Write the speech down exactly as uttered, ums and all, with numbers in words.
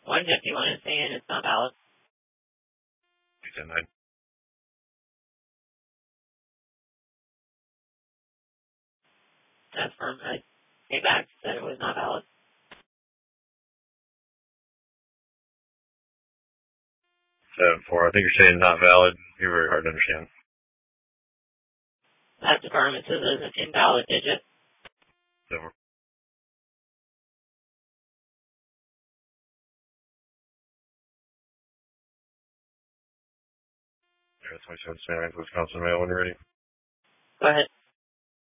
one fifty-one is saying it's not valid. two ten nine. That's firm. I came back, said it was not valid. seven four. I think you're saying not valid. You're very hard to understand. That's firm. It says it's an invalid digit. seven four. twenty-seven Wisconsin mail when you're ready. Go ahead.